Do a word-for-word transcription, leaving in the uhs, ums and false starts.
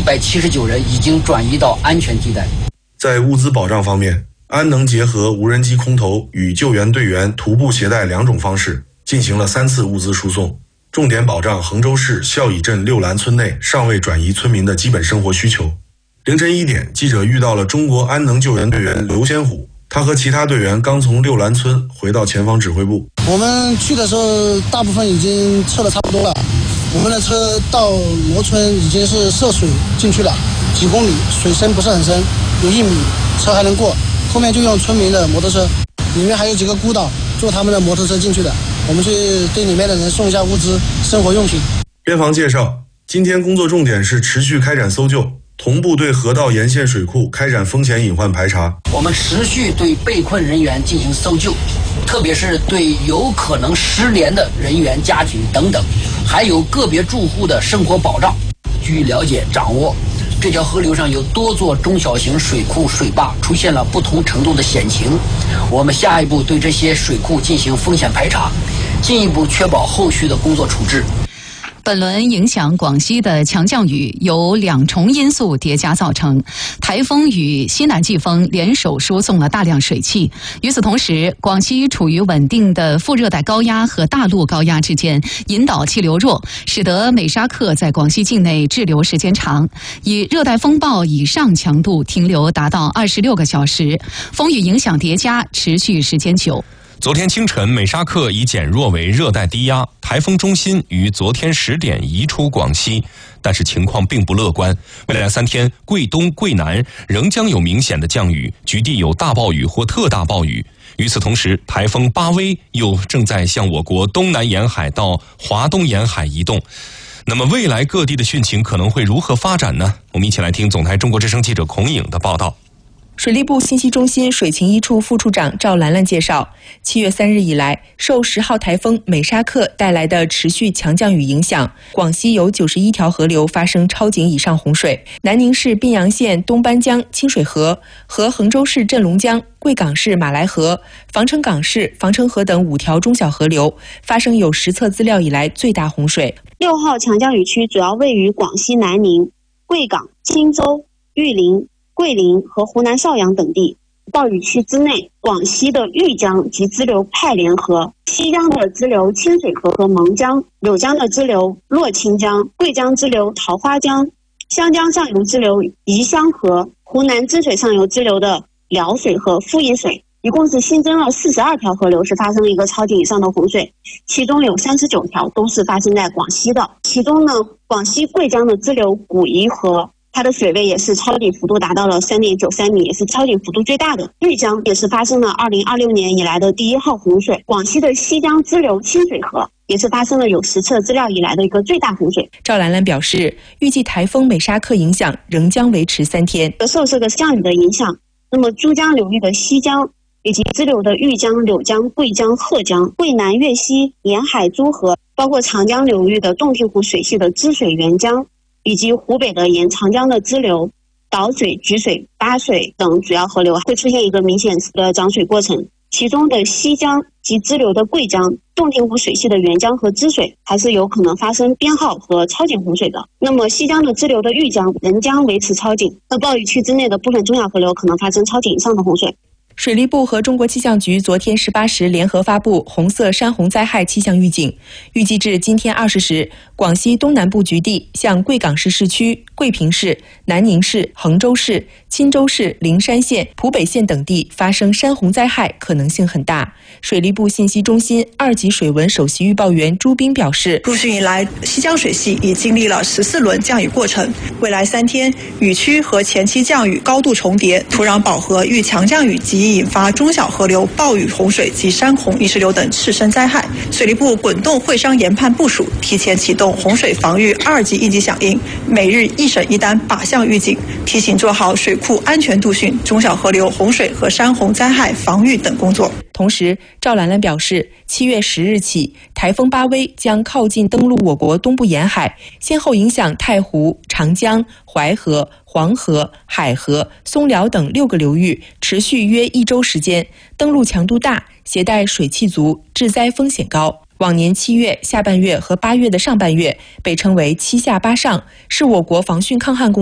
百七十九人已经转移到安全地带。 在物资保障方面，安能结合无人机空投与救援队员徒步携带两种方式，进行了三次物资输送，重点保障衡州市孝乙镇六兰村内尚未转移村民的基本生活需求。凌晨一点，记者遇到了中国安能救援队员刘先虎，他和其他队员刚从六兰村回到前方指挥部。 我们去的时候，大部分已经撤得差不多了。我们的车到罗村已经是涉水进去了，几公里，水深不是很深，有一米，车还能过。后面就用村民的摩托车，里面还有几个孤岛，坐他们的摩托车进去的。我们去对里面的人送一下物资、生活用品。 边防介绍，今天工作重点是持续开展搜救，同步对河道沿线水库开展风险隐患排查。 我们持续对被困人员进行搜救，特别是对有可能失联的人员家庭等等，还有个别住户的生活保障。据了解掌握，这条河流上有多座中小型水库水坝出现了不同程度的险情，我们下一步对这些水库进行风险排查，进一步确保后续的工作处置。 本轮影响广西的强降雨由两重因素叠加造成，台风与西南季风联手输送了大量水汽。与此同时，广西处于稳定的副热带高压和大陆高压之间，引导气流弱，使得美沙克在广西境内滞留时间长，以热带风暴以上强度停留达到二十六个小时，风雨影响叠加，持续时间久。 昨天清晨，美沙克已减弱为热带低压，台风中心于昨天十点移出广西，但是情况并不乐观。未来三天，贵东、贵南仍将有明显的降雨，局地有大暴雨或特大暴雨。与此同时，台风巴威又正在向我国东南沿海到华东沿海移动。那么未来各地的汛情可能会如何发展呢？我们一起来听总台中国之声记者孔颖的报道。 水利部信息中心水情一处副处长赵兰兰介绍，七月三日以来，受十号台风美沙克带来的持续强降雨影响，广西有九十一条河流发生超警以上洪水，南宁市宾阳县东班江清水河和衡州市镇龙江、贵港市马来河、防城港市防城河等五条中小河流发生有实测资料以来最大洪水。 六号强降雨区主要位于广西南宁、贵港、钦州、玉林、桂林和湖南邵阳等地。暴雨区之内，广西的玉江及支流派连河，西江的支流清水河和勐江，柳江的支流洛清江，贵江支流桃花江，湘江上游支流宜香河，湖南支水上游支流的辽水和富益水。一共是新增了四十二条河流是发生了一个超警以上的洪水，其中有三十九条都是发生在广西的。其中呢，广西贵江的支流古沂河，它的水位也是超警幅度达到了 三点九三米，也是超警幅度最大的。玉江也是发生了二零二六年以来的第一号洪水。广西的西江支流清水河也是发生了有实测资料以来的一个最大洪水。 赵兰兰表示，预计台风美沙克影响仍将维持三天。 受这个降雨的影响，那么珠江流域的西江以及支流的玉江、柳江、贵江、鹤江、桂南、粤西沿海诸河，包括长江流域的洞庭湖水系的支水沅江，以及湖北的沿长江的支流导水、菊水、巴水等主要河流会出现一个明显的涨水过程。其中的西江及支流的贵江、洞庭湖水系的沅江和支水还是有可能发生编号和超警洪水的。那么西江的支流的玉江仍将维持超警，那暴雨区之内的部分中小河流可能发生超警以上的洪水。 水利部和中国气象局昨天十八时联合发布红色山洪灾害气象预警，预计至今天二十时，广西东南部局地向贵港市市区、贵平市、南宁市、衡州市、钦州市、灵山县、浦北县等地发生山洪灾害可能性很大。水利部信息中心二级水文首席预报员朱斌表示， 入汛以来，西江水系已经历了十四轮降雨过程，未来三天雨区和前期降雨高度重叠，土壤饱和遇强降雨及引发中小河流暴雨洪水及山洪泥石流等次生灾害。水利部滚动会商研判部署，提前启动洪水防御二级应急响应，每日一省一单靶向预警，提醒做好水库安全度汛、中小河流洪水和山洪灾害防御等工作。 同时，赵兰兰表示，七月十日起，台风巴威将靠近登陆我国东部沿海，先后影响太湖、长江、淮河、黄河、海河、松辽等六个流域，持续约一周时间，登陆强度大，携带水汽足，致灾风险高。往年七月下半月和八月的上半月被称为七下八上，是我国防汛抗旱工